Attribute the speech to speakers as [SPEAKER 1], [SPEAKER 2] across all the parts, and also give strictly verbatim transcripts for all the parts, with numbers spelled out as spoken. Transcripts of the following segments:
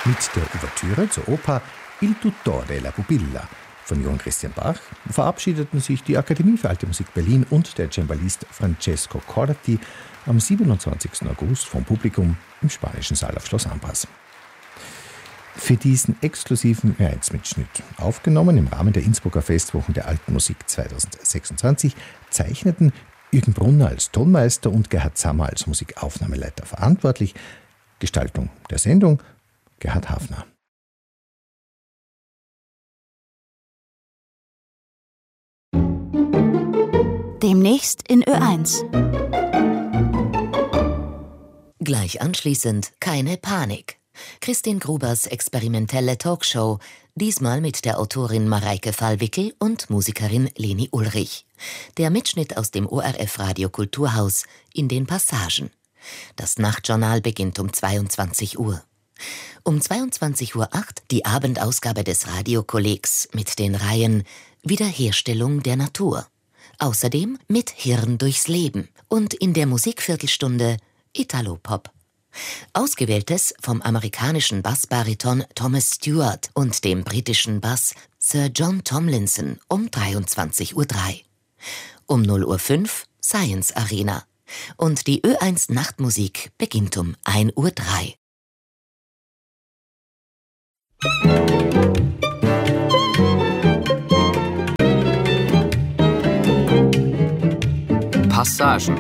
[SPEAKER 1] Mit der Ouvertüre zur Oper Il Tuttore e la Pupilla von Johann Christian Bach verabschiedeten sich die Akademie für Alte Musik Berlin und der Cembalist Francesco Corti am siebenundzwanzigsten August vom Publikum im Spanischen Saal auf Schloss Ambras. Für diesen exklusiven Ö eins Mitschnitt, aufgenommen im Rahmen der Innsbrucker Festwochen der Alten Musik zweitausendsechsundzwanzig, zeichneten Jürgen Brunner als Tonmeister und Gerhard Zammer als Musikaufnahmeleiter verantwortlich. Gestaltung der Sendung Gerhard Hafner.
[SPEAKER 2] Demnächst in Ö eins.
[SPEAKER 3] Gleich anschließend keine Panik. Christine Grubers experimentelle Talkshow, diesmal mit der Autorin Mareike Fallwickel und Musikerin Leni Ulrich. Der Mitschnitt aus dem O R F Radio Kulturhaus in den Passagen. Das Nachtjournal beginnt um zweiundzwanzig Uhr. Um zweiundzwanzig Uhr acht die Abendausgabe des Radiokollegs mit den Reihen Wiederherstellung der Natur. Außerdem mit Hirn durchs Leben und in der Musikviertelstunde Italopop. Ausgewähltes vom amerikanischen Bassbariton Thomas Stewart und dem britischen Bass Sir John Tomlinson um dreiundzwanzig Uhr drei. Um null Uhr fünf Science Arena. Und die Ö eins Nachtmusik beginnt um ein Uhr drei.
[SPEAKER 4] Passagen.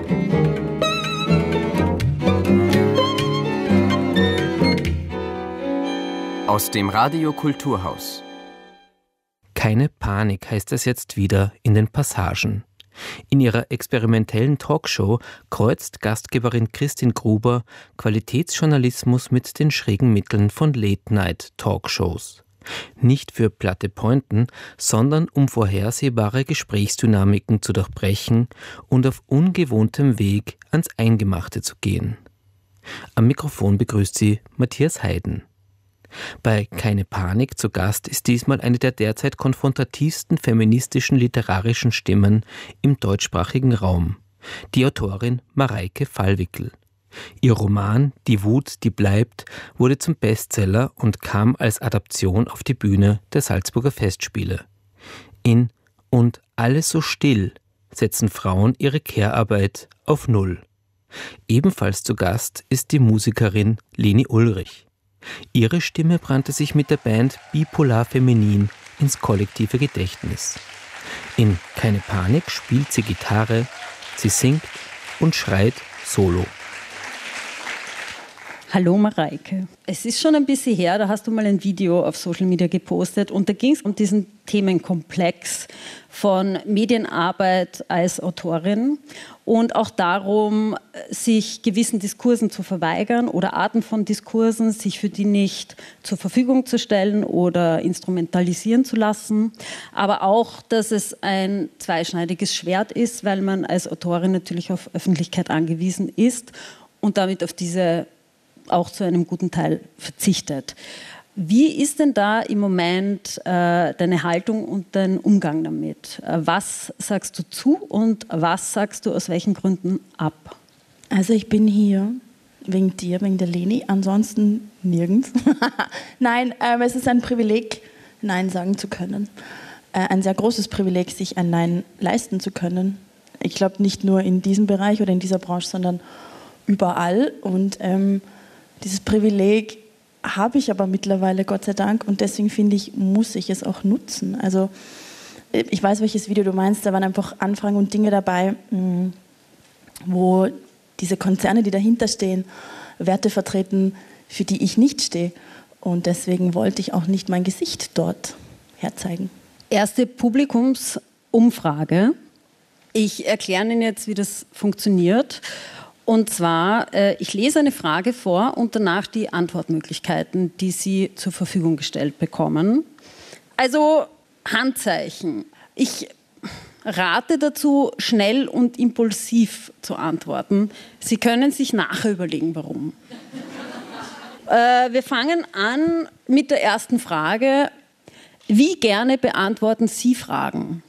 [SPEAKER 4] Aus dem Radio Kulturhaus.
[SPEAKER 5] Keine Panik heißt es jetzt wieder in den Passagen. In ihrer experimentellen Talkshow kreuzt Gastgeberin Christine Gruber Qualitätsjournalismus mit den schrägen Mitteln von Late-Night-Talkshows. Nicht für platte Pointen, sondern um vorhersehbare Gesprächsdynamiken zu durchbrechen und auf ungewohntem Weg ans Eingemachte zu gehen. Am Mikrofon begrüßt sie Matthias Heiden. Bei Keine Panik zu Gast ist diesmal eine der derzeit konfrontativsten feministischen literarischen Stimmen im deutschsprachigen Raum, die Autorin Mareike Fallwickel. Ihr Roman Die Wut, die bleibt wurde zum Bestseller und kam als Adaption auf die Bühne der Salzburger Festspiele. In Und alles so still setzen Frauen ihre Care-Arbeit auf Null. Ebenfalls zu Gast ist die Musikerin Leni Ulrich. Ihre Stimme brannte sich mit der Band Bipolar Feminin ins kollektive Gedächtnis. In Keine Panik spielt sie Gitarre, sie singt und schreit solo.
[SPEAKER 6] Hallo Mareike. Es ist schon ein bisschen her, da hast du mal ein Video auf Social Media gepostet und da ging es um diesen Themenkomplex von Medienarbeit als Autorin und auch darum, sich gewissen Diskursen zu verweigern oder Arten von Diskursen, sich für die nicht zur Verfügung zu stellen oder instrumentalisieren zu lassen. Aber auch, dass es ein zweischneidiges Schwert ist, weil man als Autorin natürlich auf Öffentlichkeit angewiesen ist und damit auf diese auch zu einem guten Teil verzichtet. Wie ist denn da im Moment äh, deine Haltung und dein Umgang damit? Äh, was sagst du zu und was sagst du aus welchen Gründen ab?
[SPEAKER 7] Also ich bin hier wegen dir, wegen der Leni, ansonsten nirgends. Nein, ähm, es ist ein Privileg, Nein sagen zu können. Äh, ein sehr großes Privileg, sich ein Nein leisten zu können. Ich glaube nicht nur in diesem Bereich oder in dieser Branche, sondern überall. Und ähm, dieses Privileg habe ich aber mittlerweile, Gott sei Dank, und deswegen finde ich, muss ich es auch nutzen. Also ich weiß, welches Video du meinst, da waren einfach Anfragen und Dinge dabei, wo diese Konzerne, die dahinter stehen, Werte vertreten, für die ich nicht stehe. Und deswegen wollte ich auch nicht mein Gesicht dort herzeigen.
[SPEAKER 6] Erste Publikumsumfrage. Ich erkläre Ihnen jetzt, wie das funktioniert. Und zwar, äh, ich lese eine Frage vor und danach die Antwortmöglichkeiten, die Sie zur Verfügung gestellt bekommen. Also Handzeichen. Ich rate dazu, schnell und impulsiv zu antworten. Sie können sich nachher überlegen, warum. äh, wir fangen an mit der ersten Frage. Wie gerne beantworten Sie Fragen?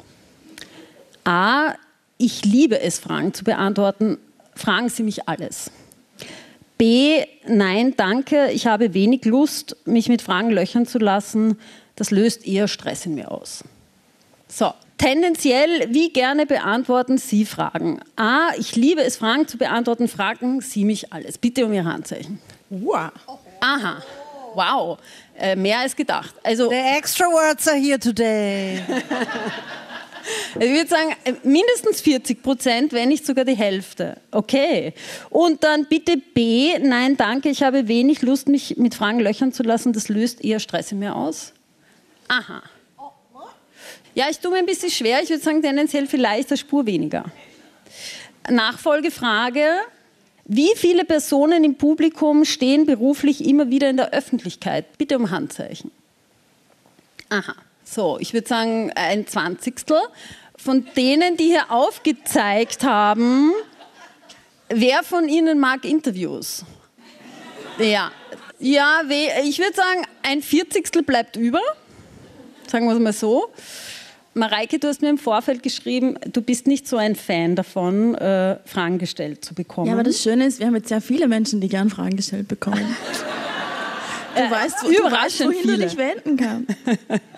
[SPEAKER 6] A. Ich liebe es, Fragen zu beantworten. Fragen Sie mich alles. B. B, nein, danke, ich habe wenig Lust, mich mit Fragen löchern zu lassen. Das löst eher Stress in mir aus. So, tendenziell, wie gerne beantworten Sie Fragen? A, ich liebe es, Fragen zu beantworten. Fragen Sie mich alles. Bitte um Ihr Handzeichen.
[SPEAKER 7] Wow.
[SPEAKER 6] Aha, wow, äh, mehr als gedacht. Also,
[SPEAKER 8] The extroverts are here today.
[SPEAKER 6] ich würde sagen, mindestens vierzig Prozent, wenn nicht sogar die Hälfte. Okay. Und dann bitte B, nein, danke, ich habe wenig Lust, mich mit Fragen löchern zu lassen. Das löst eher Stress in mir aus. Aha. Ja, ich tue mir ein bisschen schwer. Ich würde sagen, tendenziell vielleicht eine Spur weniger. Nachfolgefrage. Wie viele Personen im Publikum stehen beruflich immer wieder in der Öffentlichkeit? Bitte um Handzeichen. Aha. So, ich würde sagen, ein Zwanzigstel. Von denen, die hier aufgezeigt haben, wer von Ihnen mag Interviews? Ja, ja, ich würde sagen, ein Vierzigstel bleibt über. Sagen wir es mal so. Mareike, du hast mir im Vorfeld geschrieben, du bist nicht so ein Fan davon, äh, Fragen gestellt zu bekommen.
[SPEAKER 7] Ja, aber das Schöne ist, wir haben jetzt sehr viele Menschen, die gern Fragen gestellt bekommen. Du,
[SPEAKER 6] äh,
[SPEAKER 7] weißt, wo, du weißt, wohin
[SPEAKER 6] viele.
[SPEAKER 7] du dich wenden kannst.